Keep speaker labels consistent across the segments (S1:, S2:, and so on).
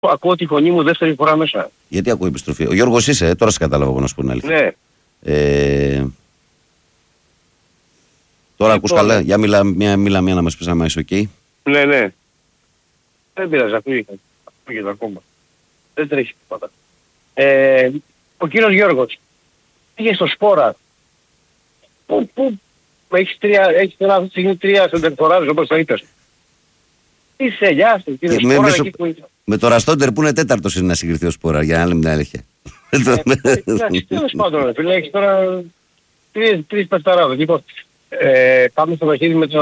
S1: Ακούω τη φωνή μου δεύτερη φορά μέσα.
S2: Γιατί ακούω επιστροφή. Ο Γιώργος είσαι, τώρα σε κατάλαβα να σου πω την αλήθεια.
S1: Ναι.
S2: Τώρα ακούς καλά. Για μίλα μία να μας πεις άμα είσαι οκ.
S1: Ναι, ναι. Δεν πειράζει, ακούγεται ακόμα. Δεν τρέχει τίποτα. Ο κύριος Γιώργος πήγε στο Σπόρα. Πού έχεις τρία σεντερφοράδες όπως το είπες. Είσαι γεια σου, κύριε Σπόρα εκεί που είσαι.
S2: Με το Ραστόντερ που είναι τέταρτος είναι να συγκριθεί ο Σπόρα, για να λέμε την αλήθεια.
S1: Τέλος πάντων, φίλε, έχεις τώρα τρεις πεφταράδες. Λοιπόν, πάμε στο παιχνίδι με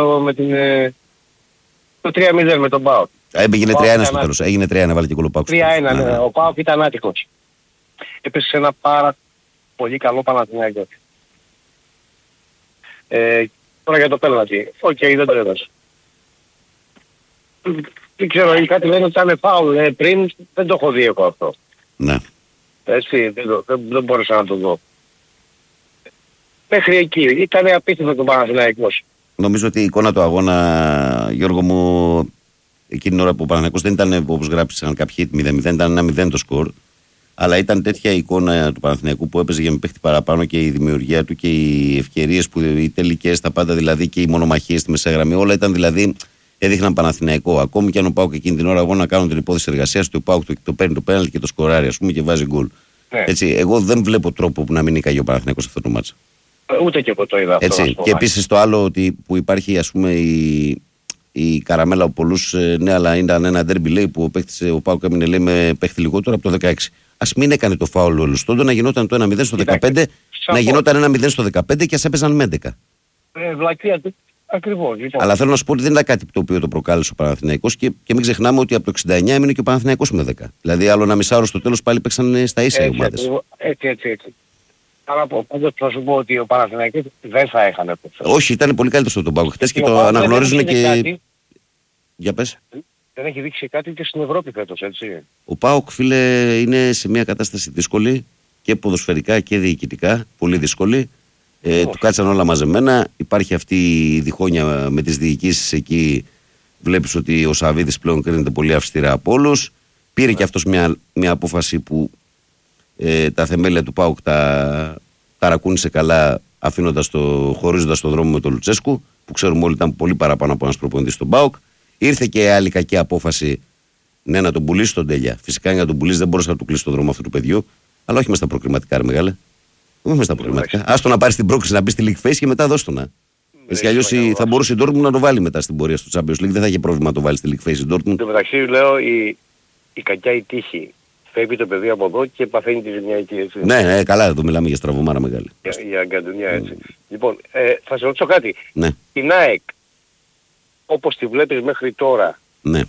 S1: το 3-0 με τον ΠΑΟΚ.
S2: Έγινε 3-1 στο τέλος. Έγινε 3-1, βάλε και κολοπάκου.
S1: 3-1, ναι. Ο ΠΑΟΚ ήταν άτυχος. Έπεσε σε ένα πάρα πολύ καλό Παναθηναϊκό. Τώρα για το πέναλτι. Οκ, δεν το έδωσε. Δεν ξέρω, κάτι λένε ότι ήταν φάουλ πριν, δεν το έχω δει εγώ αυτό.
S2: Ναι.
S1: Έτσι, δεν μπόρεσα να το δω. Μέχρι εκεί, ήταν απίστευτο το Παναθηναϊκός.
S2: Νομίζω ότι η εικόνα του αγώνα, Γιώργο μου, εκείνη την ώρα που ο Παναθηναϊκός δεν ήταν όπως γράψαν κάποιοι 0-0, ήταν 1-0 το σκορ. Αλλά ήταν τέτοια εικόνα του Παναθηναϊκού που έπαιζε για με παίχτη παραπάνω και η δημιουργία του και οι ευκαιρίες που οι τελικές, τα πάντα δηλαδή και οι μονομαχίες στη μεσαία γραμμή, όλα ήταν δηλαδή. Έδειχναν Παναθηναϊκό. Ακόμη και αν ο ΠΑΟΚ εκείνη την ώρα να κάνουν την υπόθεση εργασίας του, ο ΠΑΟΚ το παίρνει το πέναλτι και το σκοράρει, ας πούμε, και βάζει γκολ. Ναι. Έτσι, εγώ δεν βλέπω τρόπο που να μην νικάει ο Παναθηναϊκός αυτό το μάτσα.
S1: Ούτε και εγώ το είδα αυτό.
S2: Έτσι. Και επίσης το άλλο ότι που υπάρχει, ας πούμε, η καραμέλα από πολλούς, ναι, αλλά ήταν ένα ντέρμπι, λέει, που ο ΠΑΟΚ έμεινε, λέει, με παίχτη λιγότερο από το 16. Ας μην έκανε το φάουλ ο Ελουστόντο, να γινόταν το 1-0 στο 15, να γινόταν 1-0 στο 15 και ας έπαιζαν με 11.
S1: Βλακία του. Ακριβώς, λοιπόν.
S2: Αλλά θέλω να σου πω ότι δεν ήταν κάτι το οποίο το προκάλεσε ο Παναθηναϊκός και μην ξεχνάμε ότι από το 69 έμεινε και ο Παναθηναϊκός με 10. Δηλαδή άλλο ένα μισάωρο στο τέλος πάλι παίξαν στα ίσα οι ομάδες.
S1: Έτσι. Αλλά πάντως θα σου πω ότι ο Παναθηναϊκός δεν θα έχανε.
S2: Όχι, ήταν πολύ καλύτερο στον ΠΑΟΚ χτες και το αναγνωρίζουν και.
S1: Κάτι.
S2: Για πες.
S1: Δεν έχει δείξει κάτι και στην Ευρώπη φέτος, έτσι.
S2: Ο ΠΑΟΚ, φίλε, είναι σε μια κατάσταση δύσκολη και ποδοσφαιρικά και διοικητικά. Πολύ δύσκολη. Του κάτσαν όλα μαζεμένα. Υπάρχει αυτή η διχόνοια με τις διοικήσεις εκεί. Βλέπεις ότι ο Σαββίδης πλέον κρίνεται πολύ αυστηρά από όλους. Πήρε και αυτός μια απόφαση που τα θεμέλια του ΠΑΟΚ τα ταρακούνησε καλά, χωρίζοντας το δρόμο με τον Λουτσέσκου, που ξέρουμε όλοι ήταν πολύ παραπάνω από ένας προπονητής στον ΠΑΟΚ. Ήρθε και άλλη κακή απόφαση, ναι, να τον πουλήσει τον Τέλια. Φυσικά για να τον πουλήσει δεν μπορούσε να του κλείσει το δρόμο αυτού του παιδιού, αλλά όχι μες στα προκριματικά, ρε μεγάλε. Όχι μες στα προκριματικά. Άστο να πάρει την πρόκληση να μπει στη League Face και μετά δώσ' το να. Έτσι κι αλλιώς θα μπορούσε η Dortmund να το βάλει μετά στην πορεία στο Champions League. Δεν θα είχε πρόβλημα να το βάλει στη League Face η Dortmund.
S1: Εν τω μεταξύ, λέω, η κακιά η τύχη. Φεύγει το παιδί από εδώ και παθαίνει τη ζημιά εκεί, έτσι.
S2: Ναι, καλά, εδώ μιλάμε για στραβωμάρα μεγάλη.
S1: Για αγκαντουνιά, έτσι. Λοιπόν, θα σε ρωτήσω κάτι.
S2: Ναι.
S1: Την ΑΕΚ, όπως τη βλέπεις μέχρι τώρα,
S2: ναι.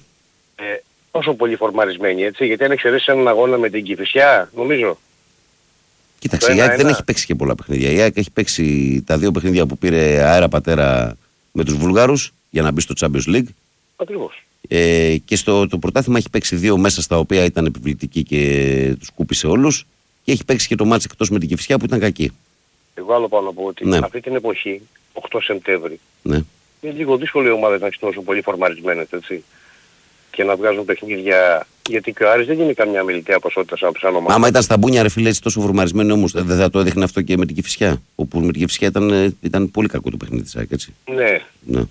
S1: τόσο πολύ φορμαρισμένη, έτσι, γιατί αν εξαιρέσεις έναν αγώνα με την Κηφισιά, νομίζω.
S2: Κοίταξε, η ΑΕΚ δεν έχει παίξει και πολλά παιχνίδια. Η ΑΕΚ έχει παίξει τα δύο παιχνίδια που πήρε αέρα πατέρα με τους Βουλγάρους για να μπει στο Champions League.
S1: Ακριβώς.
S2: Και το πρωτάθλημα έχει παίξει δύο μέσα στα οποία ήταν επιβλητική και τους κούπησε όλους. Και έχει παίξει και το μάτς εκτός με την Κηφισιά που ήταν κακή.
S1: Εγώ άλλο πάω να πω ότι αυτή την εποχή, 8 Σεπτέμβρη, είναι λίγο δύσκολο οι ομάδες να είναι τόσο πολύ φορμαρισμένες, έτσι. Και να βγάζουν παιχνίδια. Γιατί και ο Άρης δεν είναι καμιά μιλητέα ποσότητα σαν ομάδα.
S2: Άμα ήταν στα μπούνια, ρε φίλε, έτσι τόσο φορμαρισμένοι όμως, δεν θα το έδειχνε αυτό και με την Κηφισιά. Όπου με την Κηφισιά ήταν πολύ κακό το παιχνίδι της ΑΕΚ, έτσι.
S1: Ναι.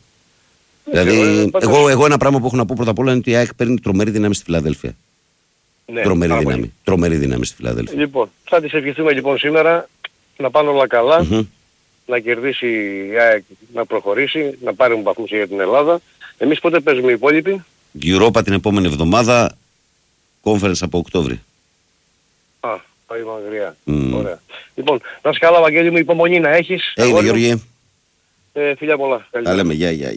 S2: Δηλαδή, εγώ ένα πράγμα που έχω να πω πρώτα απ' όλα είναι ότι η ΑΕΚ παίρνει τρομερή δύναμη στη Φιλαδέλφια.
S1: Ναι,
S2: τρομερή δύναμη στη Φιλαδέλφια.
S1: Λοιπόν, θα της ευχηθούμε λοιπόν σήμερα να πάνε όλα καλά, να κερδίσει η ΑΕΚ, να προχωρήσει, να πάρουμε βαθμούς για την Ελλάδα. Εμείς πότε παίζουμε οι υπόλοιποι?
S2: Europa την επόμενη εβδομάδα, conference από Οκτώβρη.
S1: Πάει μακριά. Ωραία. Λοιπόν, να είσαι καλά, Βαγγέλη μου, υπομονή να έχεις.
S2: Έγινε, Γεωργία.
S1: Φιλιά πολλά.
S2: Τα λέμε, γεια.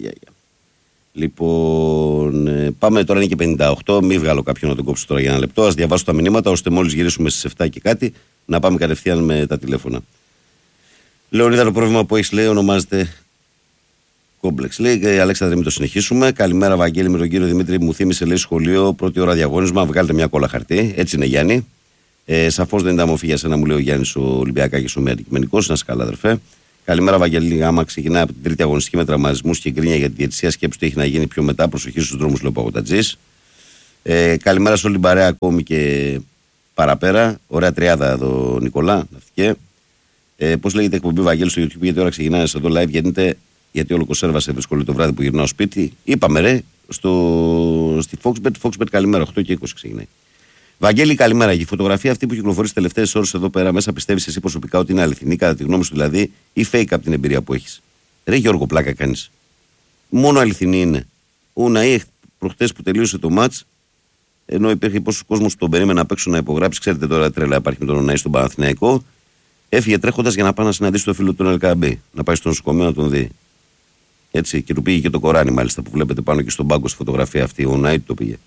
S2: Λοιπόν, πάμε τώρα, είναι και 58. Μην βγάλω κάποιον να τον κόψω τώρα για ένα λεπτό. Ας διαβάσω τα μηνύματα ώστε μόλις γυρίσουμε στις 7 και κάτι να πάμε κατευθείαν με τα τηλέφωνα. Λεωνίδα, το πρόβλημα που έχεις, λέει, ονομάζεται κόμπλεξ. Λέει, Αλέξανδρε, μην το συνεχίσουμε. Καλημέρα, Βαγγέλη, με τον κύριο Δημήτρη. Μου θύμισε, λέει, σχολείο, πρώτη ώρα διαγώνισμα. Βγάλετε μια κόλλα χαρτί. Έτσι είναι, Γιάννη. Σαφώς δεν ήταν μορφή για σένα, μου λέει ο Γιάννης, ο Ολυμπιακάκης, ο μη αντικειμενικός. Να είσαι καλά, αδερφέ. Καλημέρα, Βαγγέλη. Άμα ξεκινάει από την τρίτη αγωνιστική με τραυματισμούς και γκρίνια για τη διαιτησία, σκέψου τι έχει να γίνει πιο μετά. Προσοχή στους δρόμους, λέει ο Παγωτατζής. Καλημέρα σε όλη την παρέα, ακόμη και παραπέρα. Ωραία τριάδα εδώ, Νικολά. Πώς λέγεται η εκπομπή Βαγγέλη στο YouTube, γιατί ώρα ξεκινάει εδώ live, γιατί όλο κονσέρβα σε δυσκολεί το βράδυ που γυρνάω σπίτι. Είπαμε ρε, στη Foxbet, καλημέρα, 8 και 20 ξεκινάει. Βαγγέλη, καλημέρα. Η φωτογραφία αυτή που κυκλοφορεί τις τελευταίες ώρες εδώ πέρα μέσα, πιστεύεις εσύ προσωπικά ότι είναι αληθινή, κατά τη γνώμη σου δηλαδή, ή fake από την εμπειρία που έχεις? Ρε Γιώργο, πλάκα κάνεις. Μόνο αληθινή είναι. Ο Ναΐ προχτές που τελείωσε το μάτς, ενώ υπήρχε πόσο κόσμο τον περίμενε απ' έξω να υπογράψει, ξέρετε τώρα τρέλα υπάρχει με τον Ναΐ στον Παναθηναϊκό, έφυγε τρέχοντας για να πάει να συναντήσει το φίλο του Ελκαμπή, να πάει στο νοσοκομείο να τον δει. Έτσι, και του πήγε και το Κοράνι, μάλιστα, που βλέπετε πάνω και στον πάγκο στη φωτογραφία αυτή. Ο Ναΐ το πήγε.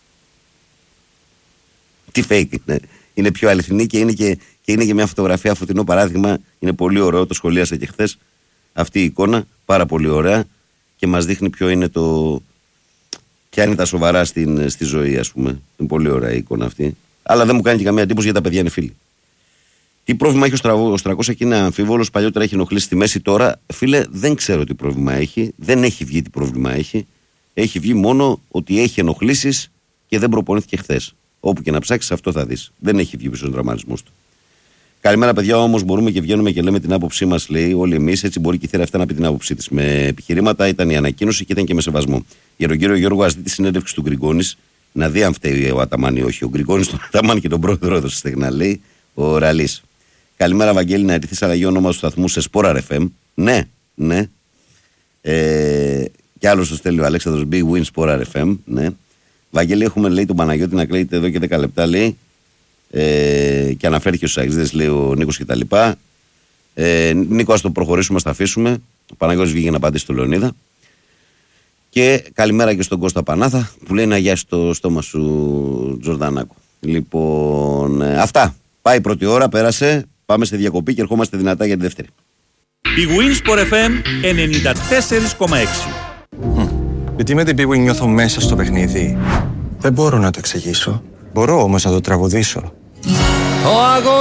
S2: Τι fake είναι. Είναι πιο αληθινή και είναι και μια φωτογραφία, φωτεινό παράδειγμα. Είναι πολύ ωραίο, το σχολίασα και χθες. Αυτή η εικόνα, πάρα πολύ ωραία και μας δείχνει ποια είναι τα σοβαρά στη ζωή, ας πούμε. Είναι πολύ ωραία η εικόνα αυτή. Αλλά δεν μου κάνει και καμία εντύπωση γιατί τα παιδιά είναι φίλοι. Τι πρόβλημα έχει ο Στρακός, εκεί είναι αμφίβολος. Παλιότερα έχει ενοχλήσει στη μέση. Τώρα, φίλε, δεν ξέρω τι πρόβλημα έχει. Δεν έχει βγει τι πρόβλημα έχει. Έχει βγει μόνο ότι έχει ενοχλήσεις και δεν προπονήθηκε χθες. Όπου και να ψάξεις, αυτό θα δεις. Δεν έχει βγει πίσω ο τραυματισμός του. Καλημέρα, παιδιά. Όμως μπορούμε και βγαίνουμε και λέμε την άποψή μας, λέει, όλοι εμείς. Έτσι μπορεί και η θύρα αυτά να πει την άποψή της. Με επιχειρήματα ήταν η ανακοίνωση και ήταν και με σεβασμό. Για τον κύριο Γιώργο, ας δει τη συνέντευξη του Γκριγκόνης, να δει αν φταίει ο Αταμάν ή όχι. Ο Γκριγκόνης τον Αταμάν και τον πρόεδρο έδωσε στεγνά, λέει ο Ραλής. Καλημέρα, Βαγγέλη, να ετηθεί αλλαγή όνομα του σταθμού σε Spora FM. Ναι. Κι άλλο το στέλνει ο Αλέξανδρος Big Win Spora FM. Ναι. Βαγγέλη, έχουμε, λέει, τον Παναγιώτη να κλαίτε εδώ και 10 λεπτά, λέει. Και αναφέρθηκε στους Αγγλίδες, λέει ο Νίκος κτλ. Νίκο, ας το προχωρήσουμε, ας τα αφήσουμε. Ο Παναγιώτης βγήκε να απαντήσει στο Λεωνίδα. Και καλημέρα και στον Κώστα Πανάθα που λέει να γιάσει το στόμα σου, Τζορδανάκο. Λοιπόν, αυτά. Πάει η πρώτη ώρα, πέρασε. Πάμε σε διακοπή και ερχόμαστε δυνατά για τη δεύτερη.
S3: Big Win Sport FM 94,6.
S4: Γιατί με την Big Win νιώθω μέσα στο παιχνίδι. Δεν μπορώ να το εξηγήσω. Μπορώ όμως να το τραγουδήσω.